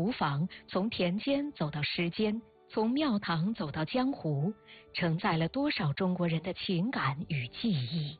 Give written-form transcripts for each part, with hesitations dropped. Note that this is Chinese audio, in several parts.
厨房，从田间走到诗间，从庙堂走到江湖，承载了多少中国人的情感与记忆。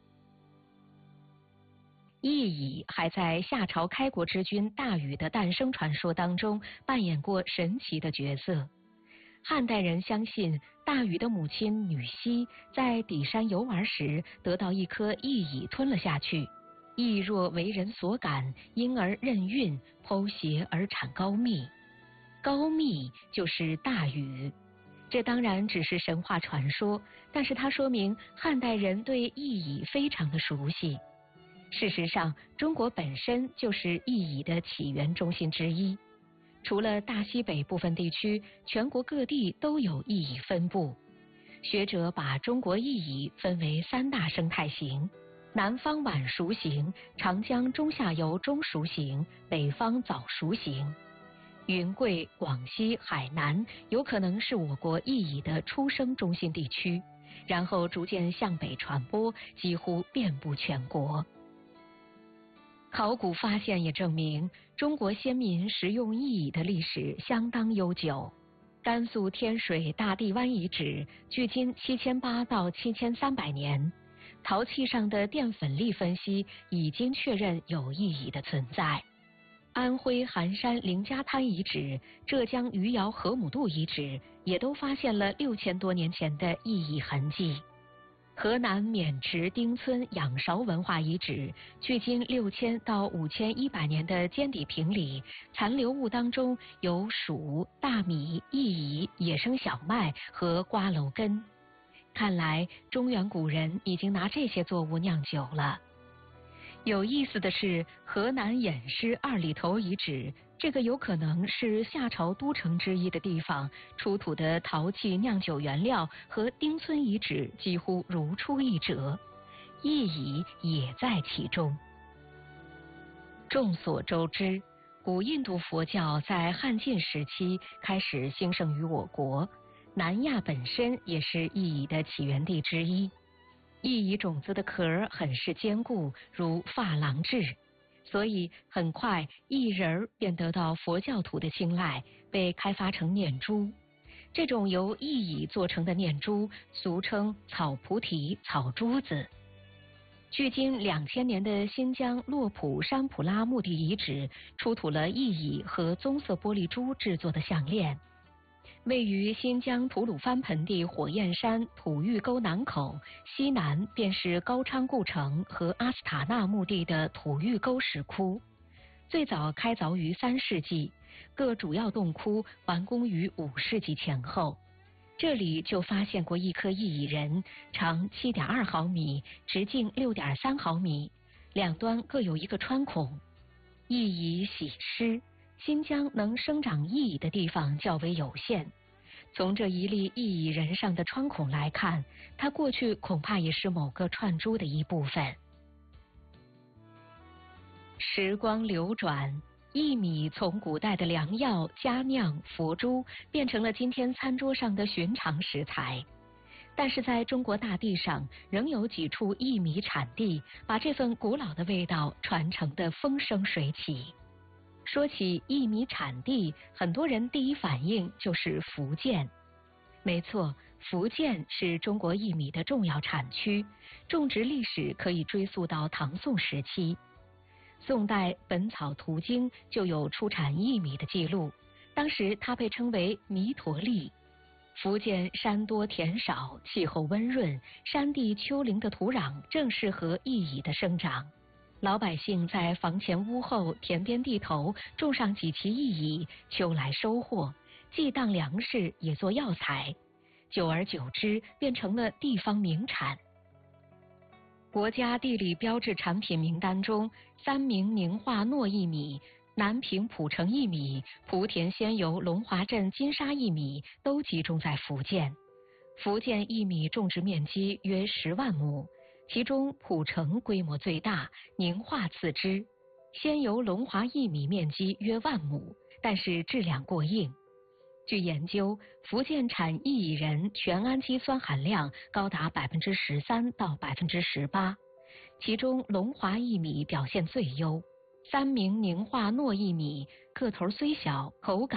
羿乙还在夏朝开国之君大禹的诞生传说当中扮演过神奇的角色。汉代人相信，大禹的母亲女娲在底山游玩时，得到一颗羿乙吞了下去。羿若为人所感，因而任孕，剖胁而产高密。高密就是大禹。这当然只是神话传说，但是它说明汉代人对羿乙非常的熟悉。事实上，中国本身就是羿乙的起源中心之一。除了大西北部分地区，全国各地都有羿乙分布。学者把中国羿乙分为3大生态型：南方晚熟型、长江中下游中熟型、北方早熟型。云贵、广西、海南有可能是我国羿乙的出生中心地区，然后逐渐向北传播，几乎遍布全国。考古发现也证明，中国先民食用羿乙的历史相当悠久。甘肃天水大地湾遗址距今7800到7300年，陶器上的淀粉粒分析已经确认有羿乙的存在。安徽含山凌家滩遗址、浙江余姚河姆渡遗址也都发现了6000多年前的羿乙痕迹。河南渑池丁村仰韶文化遗址距今6000到5100年的尖底平里残留物当中有黍、大米、薏苡、野生小麦和瓜蒌根。看来中原古人已经拿这些作物酿酒了。有意思的是，河南偃师2里头遗址，这个有可能是夏朝都城之一的地方，出土的陶器酿酒原料和丁村遗址几乎如出一辙，羿乙也在其中。众所周知，古印度佛教在汉晋时期开始兴盛于我国，南亚本身也是羿乙的起源地之一。羿乙种子的壳很是坚固，如珐琅质，所以很快羿仁便得到佛教徒的青睐，被开发成念珠。这种由羿乙做成的念珠，俗称草菩提、草珠子。距今2000年的新疆洛普山普拉墓地遗址出土了羿乙和棕色玻璃珠制作的项链。位于新疆吐鲁番盆地火焰山吐峪沟南口，西南便是高昌故城和阿斯塔纳墓地的吐峪沟石窟。最早开凿于3世纪，各主要洞窟完工于5世纪前后。这里就发现过一颗羿乙人，长7.2毫米，直径6.3毫米，两端各有一个穿孔。羿乙喜湿，新疆能生长羿乙的地方较为有限。从这一粒羿乙人上的穿孔来看，它过去恐怕也是某个串珠的一部分。时光流转，薏米从古代的良药、佳酿、佛珠，变成了今天餐桌上的寻常食材。但是在中国大地上，仍有几处薏米产地，把这份古老的味道传承得风生水起。说起薏米产地，很多人第一反应就是福建。没错，福建是中国薏米的重要产区，种植历史可以追溯到唐宋时期。宋代《本草图经》就有出产薏米的记录，当时它被称为弥陀粒。福建山多田少，气候温润，山地丘陵的土壤正适合薏乙的生长。老百姓在房前屋后、田边地头种上几畦薏乙，秋来收获，既当粮食也做药材，久而久之变成了地方名产。国家地理标志产品名单中，三明宁化糯薏米、南平蒲城薏米、莆田仙游龙华镇金沙薏米都集中在福建。福建薏米种植面积约10万亩，其中蒲城规模最大，宁化次之。仙游龙华薏米面积约1万亩，但是质量过硬。据研究，福建产薏乙仁全氨基酸含量高达13%到18%，其中龙华薏米表现最优。三明宁化糯薏米个头虽小，口感